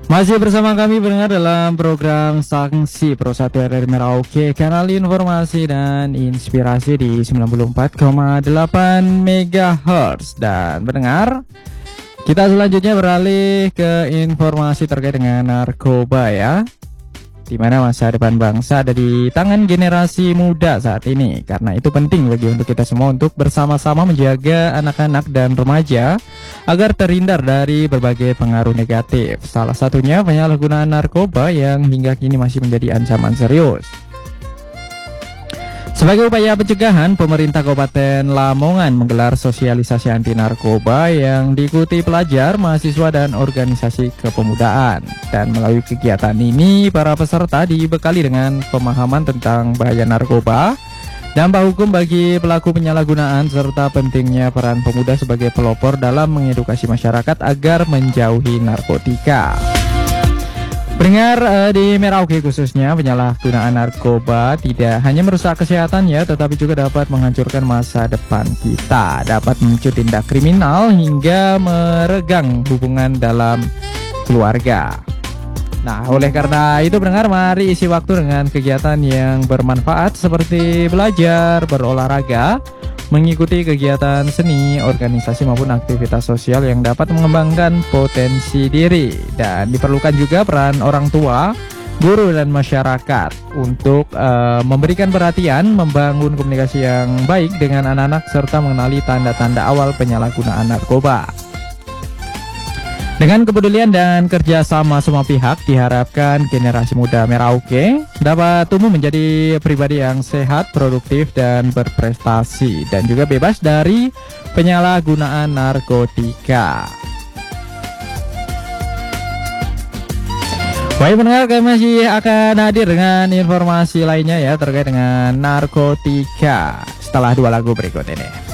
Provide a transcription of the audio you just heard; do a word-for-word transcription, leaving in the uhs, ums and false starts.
Masih bersama kami pendengar dalam program Sanksi Pro satu R R Merauke, kanal informasi dan inspirasi di sembilan puluh empat koma delapan megahertz. Dan pendengar, kita selanjutnya beralih ke informasi terkait dengan narkoba ya, di mana masa depan bangsa ada di tangan generasi muda saat ini. Karena itu penting bagi untuk kita semua untuk bersama-sama menjaga anak-anak dan remaja agar terhindar dari berbagai pengaruh negatif. Salah satunya penyalahgunaan narkoba yang hingga kini masih menjadi ancaman serius. Sebagai upaya pencegahan, pemerintah Kabupaten Lamongan menggelar sosialisasi anti narkoba yang diikuti pelajar, mahasiswa, dan organisasi kepemudaan. Dan melalui kegiatan ini, para peserta dibekali dengan pemahaman tentang bahaya narkoba, dampak hukum bagi pelaku penyalahgunaan, serta pentingnya peran pemuda sebagai pelopor dalam mengedukasi masyarakat agar menjauhi narkotika. Pendengar, uh, di Merauke khususnya, penyalahgunaan narkoba tidak hanya merusak kesehatan ya, tetapi juga dapat menghancurkan masa depan kita, dapat memicu tindak kriminal hingga meregang hubungan dalam keluarga. Nah, oleh karena itu pendengar, mari isi waktu dengan kegiatan yang bermanfaat seperti belajar, berolahraga, mengikuti kegiatan seni, organisasi maupun aktivitas sosial yang dapat mengembangkan potensi diri. Dan diperlukan juga peran orang tua, guru, dan masyarakat untuk uh, memberikan perhatian, membangun komunikasi yang baik dengan anak-anak, serta mengenali tanda-tanda awal penyalahgunaan narkoba. Dengan kepedulian dan kerjasama semua pihak, diharapkan generasi muda Merauke dapat tumbuh menjadi pribadi yang sehat, produktif, dan berprestasi, dan juga bebas dari penyalahgunaan narkotika. Baik pendengar, kami masih akan hadir dengan informasi lainnya ya terkait dengan narkotika setelah dua lagu berikut ini.